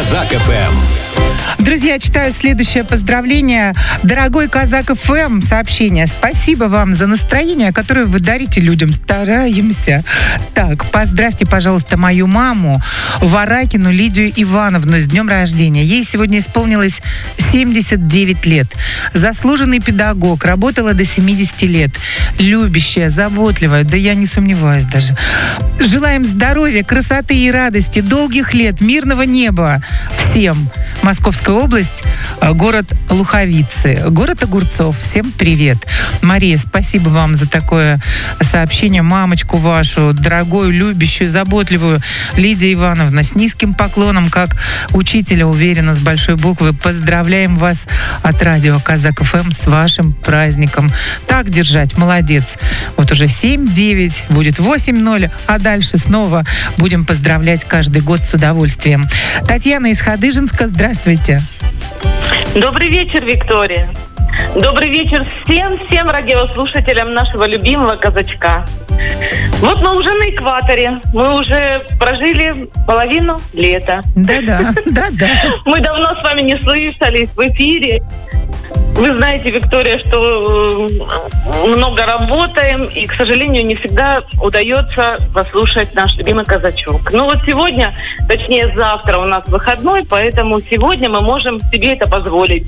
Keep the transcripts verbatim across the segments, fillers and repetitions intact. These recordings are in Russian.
Казак эф эм. Друзья, читаю следующее поздравление. Дорогой Казак эф эм, сообщение. Спасибо вам за настроение, которое вы дарите людям. Стараемся. Так, поздравьте, пожалуйста, мою маму Варакину Лидию Ивановну с днем рождения. Ей сегодня исполнилось семьдесят девять лет. Заслуженный педагог, работала до семидесяти лет. Любящая, заботливая, да я не сомневаюсь даже. Желаем здоровья, красоты и радости, долгих лет, мирного неба всем. Московская область, город Луховицы, город Огурцов. Всем привет. Мария, спасибо вам за такое сообщение. Мамочку вашу, дорогую, любящую, заботливую Лидия Ивановна, с низким поклоном, как учителя, уверенно, с большой буквы. Поздравляем вас от радио Казак эф эм с вашим праздником. Так держать, молодец. Вот уже семь-девять, будет восемь-ноль, а дальше снова будем поздравлять каждый год с удовольствием. Татьяна из Хадыженска, здравствуйте. Добрый вечер, Виктория. Добрый вечер всем-всем радиослушателям нашего любимого казачка. Вот мы уже на экваторе. Мы уже прожили половину лета. Да-да, да-да. Мы давно с вами не слышались в эфире. Вы знаете, Виктория, что много работаем, и, к сожалению, не всегда удается послушать наш любимый казачок. Но вот сегодня, точнее завтра у нас выходной, поэтому сегодня мы можем себе это позволить.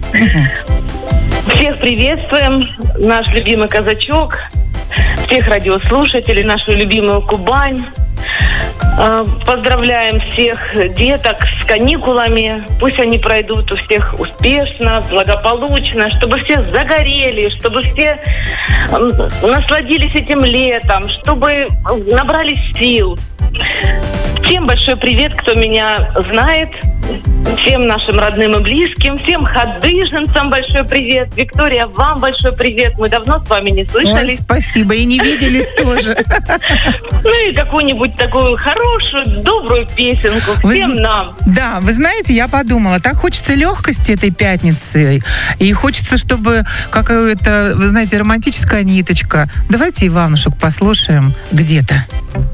Всех приветствуем, наш любимый казачок, всех радиослушателей, нашу любимую Кубань. Поздравляем всех деток с каникулами. Пусть они пройдут у всех успешно, благополучно, чтобы все загорели, чтобы все насладились этим летом, чтобы набрались сил. Всем большой привет, кто меня знает. Всем нашим родным и близким, всем хадыженцам большой привет. Виктория, вам большой привет. Мы давно с вами не слышались. Ой, спасибо, и не виделись тоже. Ну и какую-нибудь такую хорошую, добрую песенку всем вы, нам. Да, вы знаете, я подумала, так хочется легкости этой пятницы, и хочется, чтобы какая-то, вы знаете, романтическая ниточка. Давайте Иванушек послушаем где-то.